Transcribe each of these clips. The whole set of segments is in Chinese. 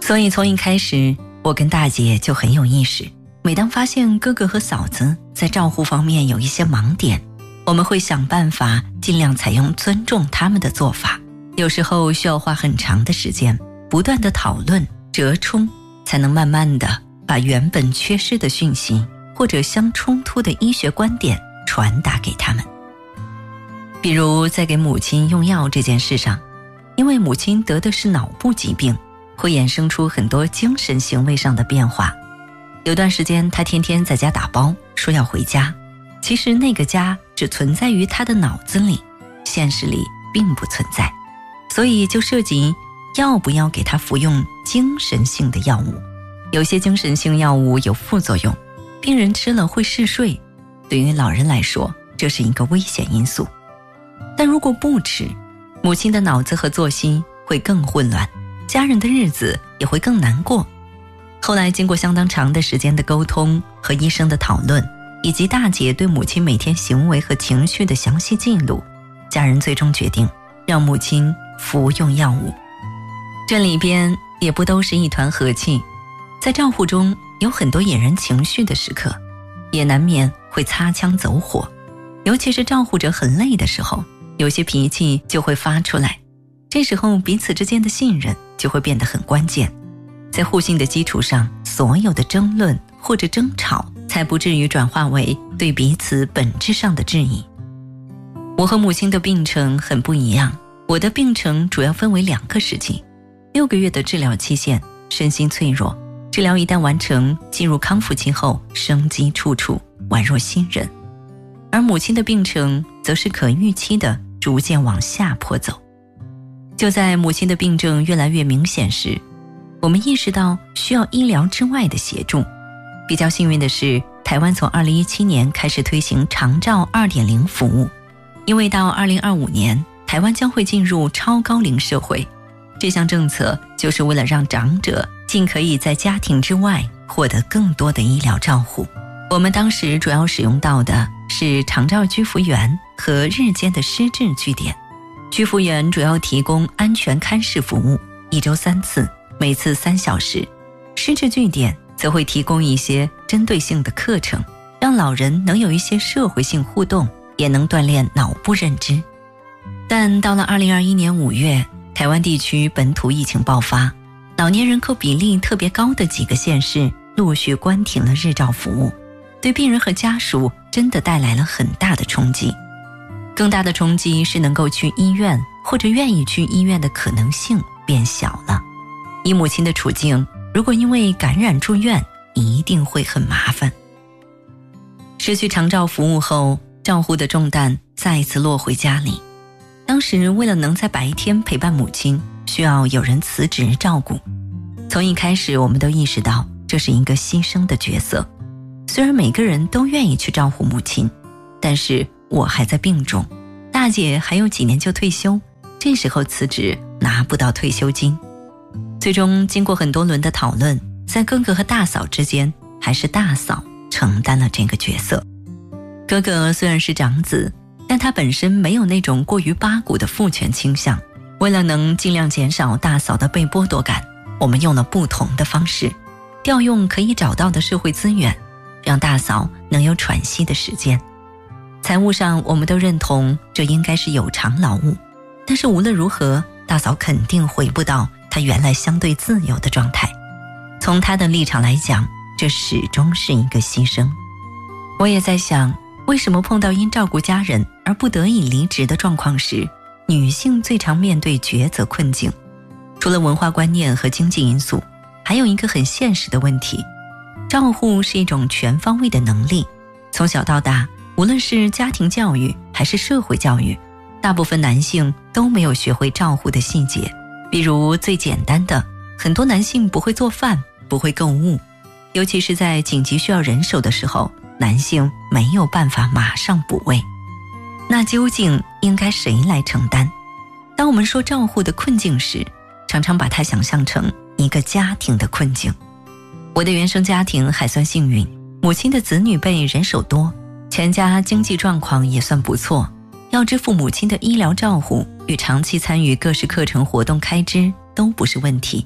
所以从一开始，我跟大姐就很有意识，每当发现哥哥和嫂子在照护方面有一些盲点，我们会想办法尽量采用尊重他们的做法。有时候需要花很长的时间，不断的讨论折冲，才能慢慢的把原本缺失的讯息或者相冲突的医学观点传达给他们。比如在给母亲用药这件事上，因为母亲得的是脑部疾病，会衍生出很多精神行为上的变化。有段时间她天天在家打包，说要回家，其实那个家只存在于她的脑子里，现实里并不存在。所以就涉及要不要给她服用精神性的药物。有些精神性药物有副作用，病人吃了会嗜睡，对于老人来说，这是一个危险因素。但如果不吃，母亲的脑子和作息会更混乱，家人的日子也会更难过。后来经过相当长的时间的沟通和医生的讨论，以及大姐对母亲每天行为和情绪的详细记录，家人最终决定让母亲服用药物。这里边也不都是一团和气，在照护中有很多引人情绪的时刻，也难免会擦枪走火，尤其是照护者很累的时候，有些脾气就会发出来，这时候彼此之间的信任就会变得很关键。在互信的基础上，所有的争论或者争吵才不至于转化为对彼此本质上的质疑。我和母亲的病程很不一样，我的病程主要分为2个时期，6个月的治疗期限，身心脆弱，治疗一旦完成，进入康复期后，生机处处，宛若新人。而母亲的病程则是可预期的逐渐往下坡走。就在母亲的病症越来越明显时，我们意识到需要医疗之外的协助。比较幸运的是，台湾从2017年开始推行长照 2.0 服务，因为到2025年，台湾将会进入超高龄社会，这项政策就是为了让长者尽可以在家庭之外获得更多的医疗照护。我们当时主要使用到的是长照居服员和日间的失智据点。居服员主要提供安全看视服务，1周3次，每次3小时。失智据点则会提供一些针对性的课程，让老人能有一些社会性互动，也能锻炼脑部认知。但到了2021年5月，台湾地区本土疫情爆发，老年人口比例特别高的几个县市陆续关停了日照服务，对病人和家属真的带来了很大的冲击。更大的冲击是能够去医院或者愿意去医院的可能性变小了。以母亲的处境，如果因为感染住院，一定会很麻烦。失去长照服务后，照护的重担再一次落回家里。当时为了能在白天陪伴母亲，需要有人辞职照顾。从一开始我们都意识到这是一个牺牲的角色，虽然每个人都愿意去照顾母亲，但是我还在病中，大姐还有几年就退休，这时候辞职拿不到退休金。最终经过很多轮的讨论，在哥哥和大嫂之间，还是大嫂承担了这个角色。哥哥虽然是长子，但他本身没有那种过于八股的父权倾向。为了能尽量减少大嫂的被剥夺感，我们用了不同的方式，调用可以找到的社会资源，让大嫂能有喘息的时间。财务上我们都认同这应该是有偿劳务，但是无论如何，大嫂肯定回不到她原来相对自由的状态。从她的立场来讲，这始终是一个牺牲。我也在想，为什么碰到因照顾家人而不得已离职的状况时，女性最常面对抉择困境？除了文化观念和经济因素，还有一个很现实的问题，照护是一种全方位的能力。从小到大，无论是家庭教育还是社会教育，大部分男性都没有学会照护的细节。比如最简单的，很多男性不会做饭，不会购物，尤其是在紧急需要人手的时候，男性没有办法马上补位。那究竟应该谁来承担？当我们说照护的困境时，常常把它想象成一个家庭的困境。我的原生家庭还算幸运，母亲的子女辈人手多，全家经济状况也算不错，要支付母亲的医疗照护与长期参与各式课程活动开支都不是问题。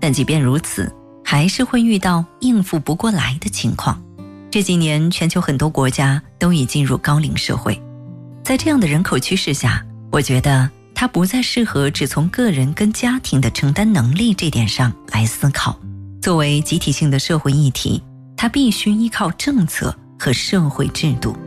但即便如此，还是会遇到应付不过来的情况。这几年全球很多国家都已进入高龄社会，在这样的人口趋势下，我觉得它不再适合只从个人跟家庭的承担能力这点上来思考。作为集体性的社会议题，它必须依靠政策和社会制度。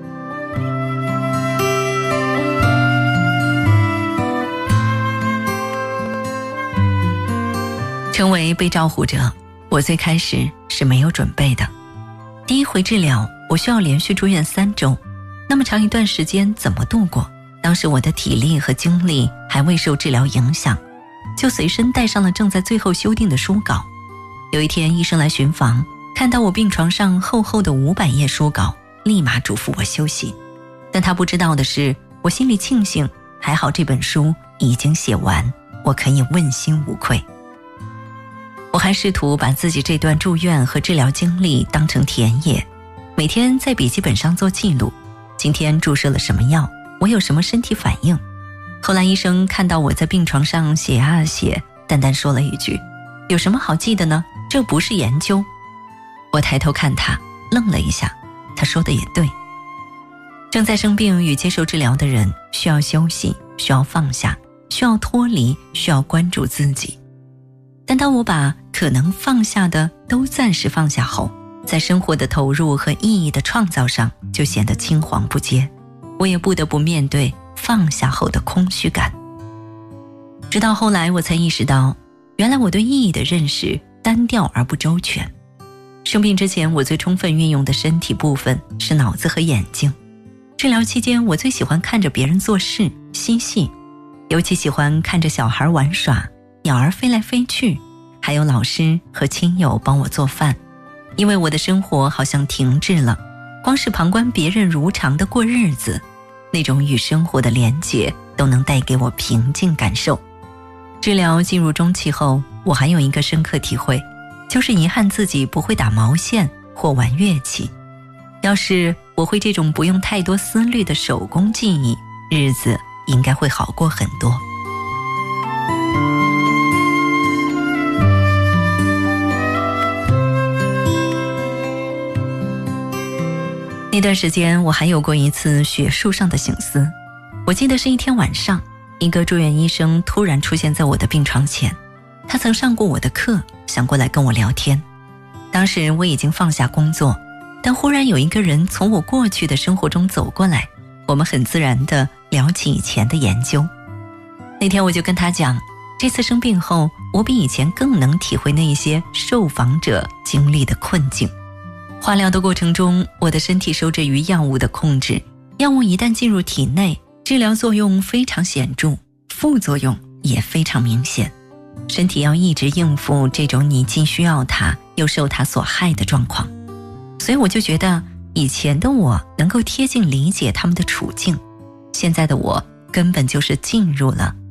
成为被照护者，我最开始是没有准备的。第一回治疗，我需要连续住院3周，那么长一段时间怎么度过？当时我的体力和精力还未受治疗影响，就随身带上了正在最后修订的书稿。有一天医生来巡房，看到我病床上厚厚的500页书稿，立马嘱咐我休息。但他不知道的是，我心里庆幸，还好这本书已经写完，我可以问心无愧。我还试图把自己这段住院和治疗经历当成田野，每天在笔记本上做记录，今天注射了什么药，我有什么身体反应。后来医生看到我在病床上写啊写，淡淡说了一句：有什么好记的呢？这不是研究。我抬头看他，愣了一下，他说的也对。正在生病与接受治疗的人需要休息，需要放下，需要脱离，需要关注自己。但当我把可能放下的都暂时放下后，在生活的投入和意义的创造上就显得青黄不接，我也不得不面对放下后的空虚感。直到后来我才意识到，原来我对意义的认识单调而不周全。生病之前，我最充分运用的身体部分是脑子和眼睛。治疗期间，我最喜欢看着别人做事嬉戏，尤其喜欢看着小孩玩耍，鸟儿飞来飞去，还有老师和亲友帮我做饭。因为我的生活好像停滞了，光是旁观别人如常的过日子，那种与生活的连结都能带给我平静感受。治疗进入中期后，我还有一个深刻体会，就是遗憾自己不会打毛线或玩乐器。要是我会这种不用太多思虑的手工技艺，日子应该会好过很多。那段时间我还有过一次学术上的省思。我记得是一天晚上，一个住院医生突然出现在我的病床前，他曾上过我的课，想过来跟我聊天。当时我已经放下工作，但忽然有一个人从我过去的生活中走过来，我们很自然地聊起以前的研究。那天我就跟他讲，这次生病后，我比以前更能体会那些受访者经历的困境。化疗的过程中，我的身体受制于药物的控制，药物一旦进入体内，治疗作用非常显著，副作用也非常明显。身体要一直应付这种你既需要它又受它所害的状况。所以我就觉得以前的我能够贴近理解他们的处境，现在的我根本就是进入了